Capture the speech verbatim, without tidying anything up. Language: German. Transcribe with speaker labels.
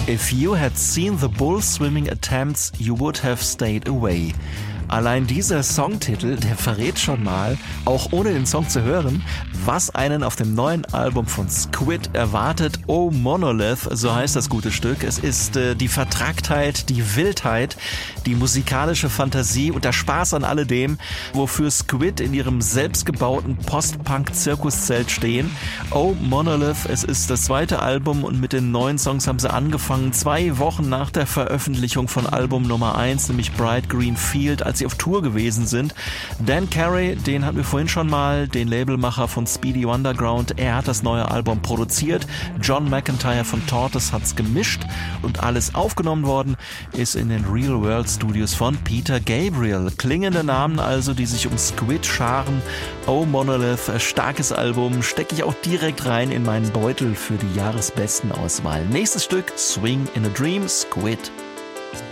Speaker 1: If you had seen the bull swimming attempts, you would have stayed away. Allein dieser Songtitel, der verrät schon mal, auch ohne den Song zu hören, was einen auf dem neuen Album von Squid erwartet. Oh Monolith, so heißt das gute Stück. Es ist äh, die Vertracktheit, die Wildheit, die musikalische Fantasie und der Spaß an alledem, wofür Squid in ihrem selbstgebauten Post-Punk-Zirkuszelt stehen. Oh Monolith, es ist das zweite Album und mit den neuen Songs haben sie angefangen, zwei Wochen nach der Veröffentlichung von Album Nummer eins, nämlich Bright Green Field, als sie auf Tour gewesen sind. Dan Carey, den hatten wir vorhin schon mal, den Labelmacher von Speedy Wonderground, er hat das neue Album produziert. John McEntire von Tortoise hat's gemischt und alles aufgenommen worden ist in den Real World Studios von Peter Gabriel. Klingende Namen also, die sich um Squid scharen. Oh Monolith, starkes Album, stecke ich auch direkt rein in meinen Beutel für die Jahresbesten Auswahl. Nächstes Stück, Swing in a Dream, Squid.